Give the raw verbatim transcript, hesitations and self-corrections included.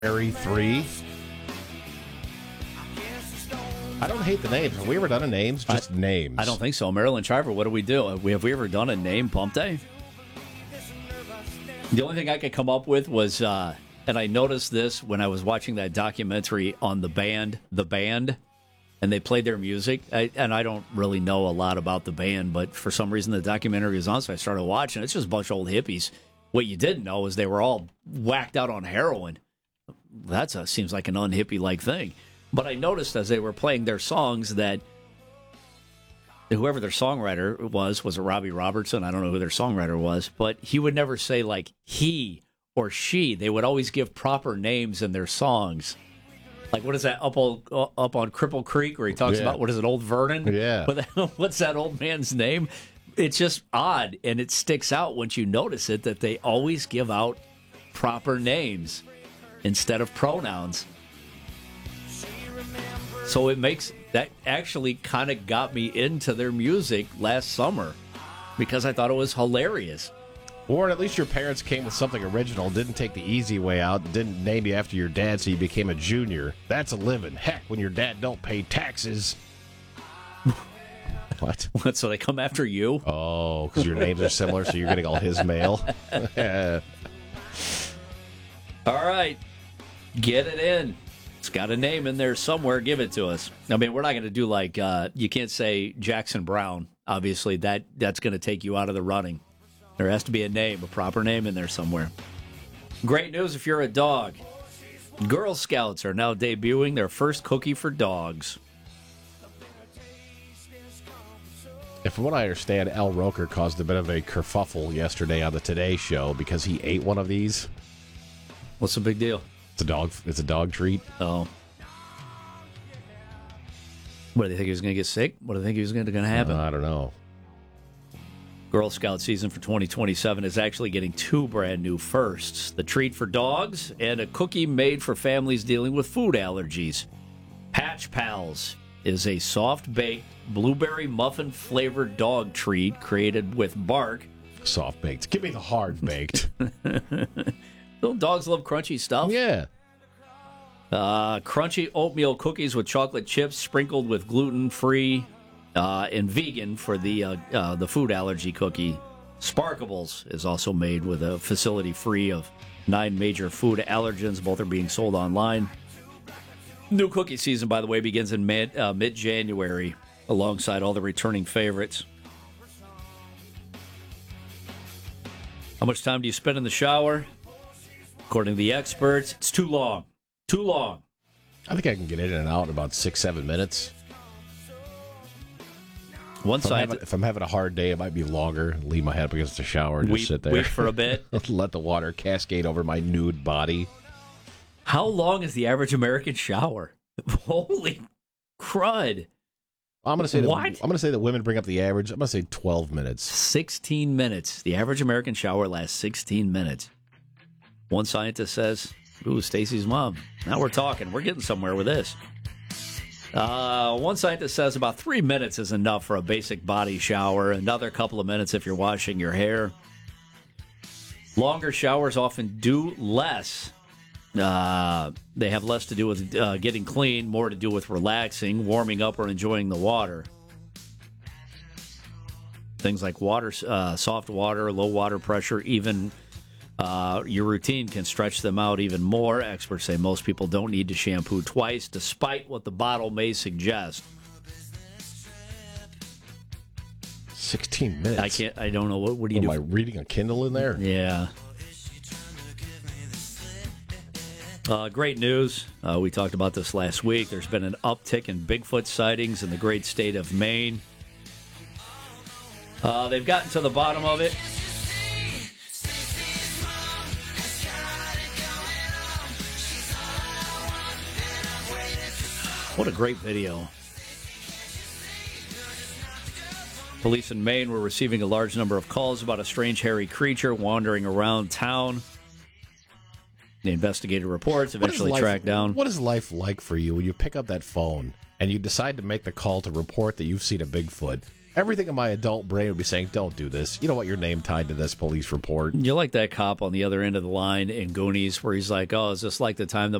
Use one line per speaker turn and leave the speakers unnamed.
Harry three. I don't hate the names. Have we ever done a names? Just
I,
names.
I don't think so. Marilyn Shriver, what do we do? Have we, have we ever done a name pump day? The only thing I could come up with was, uh, and I noticed this when I was watching that documentary on the band, The Band, and they played their music. I, and I don't really know a lot about the band, but for some reason the documentary was on, so I started watching. It's just a bunch of old hippies. What you didn't know is they were all whacked out on heroin. That seems like an unhippie-like thing. But I noticed as they were playing their songs that whoever their songwriter was, was it Robbie Robertson? I don't know who their songwriter was, but he would never say like he or she. They would always give proper names in their songs. Like, what is that up on, up on Cripple Creek where he talks
yeah.
about, what is it, Old Vernon?
Yeah.
What's that old man's name? It's just odd, and it sticks out once you notice it, that they always give out proper names instead of pronouns. So it makes, that actually kind of got me into their music last summer because I thought it was hilarious.
Or at least your parents came with something original, didn't take the easy way out, didn't name you after your dad so you became a junior. That's a living. Heck, when your dad don't pay taxes. What?
What, so they come after you?
Oh, because your names are similar, so you're getting all his mail.
All right. Get it in. It's got a name in there somewhere. Give it to us. I mean, we're not going to do like, uh, you can't say Jackson Brown. Obviously, that that's going to take you out of the running. There has to be a name, a proper name in there somewhere. Great news if you're a dog. Girl Scouts are now debuting their first cookie for dogs.
And from what I understand, Al Roker caused a bit of a kerfuffle yesterday on the Today Show because he ate one of these.
What's the big deal?
It's a dog. It's a dog treat.
Oh. What, do they think he was going to get sick? What do they think he was going to happen?
Uh, I don't know.
Girl Scout season for twenty twenty-seven is actually getting two brand new firsts. The treat for dogs and a cookie made for families dealing with food allergies. Patch Pals is a soft-baked blueberry muffin-flavored dog treat created with bark.
Soft-baked. Give me the hard-baked.
Little dogs love crunchy stuff.
Yeah.
Uh, crunchy oatmeal cookies with chocolate chips sprinkled with gluten-free uh, and vegan for the uh, uh, the food allergy cookie. Sparkables is also made with a facility free of nine major food allergens. Both are being sold online. New cookie season, by the way, begins in mid, uh, mid-January alongside all the returning favorites. How much time do you spend in the shower? According to the experts, it's too long. Too long.
I think I can get in and out in about six, seven minutes.
One
if,
side,
I'm having, if I'm having a hard day, it might be longer. Leave my head up against the shower and
weep,
just sit there.
Wait for a bit.
Let the water cascade over my nude body.
How long is the average American shower? Holy crud.
I'm going to say that,
what?
I'm going to say that women bring up the average. I'm going to say twelve minutes.
sixteen minutes. The average American shower lasts sixteen minutes. One scientist says, ooh, Stacy's mom. Now we're talking. We're getting somewhere with this. Uh, one scientist says about three minutes is enough for a basic body shower. Another couple of minutes if you're washing your hair. Longer showers often do less. Uh, they have less to do with uh, getting clean, more to do with relaxing, warming up, or enjoying the water. Things like water, uh, soft water, low water pressure, even uh, your routine can stretch them out even more. Experts say most people don't need to shampoo twice, despite what the bottle may suggest.
sixteen minutes.
I can't. I don't know what. What do you
Am
do?
I reading a Kindle in there?
Yeah. Uh, great news. Uh, we talked about this last week. There's been an uptick in Bigfoot sightings in the great state of Maine. Uh, they've gotten to the bottom of it. What a great video. Police in Maine were receiving a large number of calls about a strange hairy creature wandering around town. The investigative reports eventually
life,
tracked down.
What is life like for you when you pick up that phone and you decide to make the call to report that you've seen a Bigfoot? Everything in my adult brain would be saying, don't do this. You don't want your name tied to this police report.
You're like that cop on the other end of the line in Goonies where he's like, oh, is this like the time the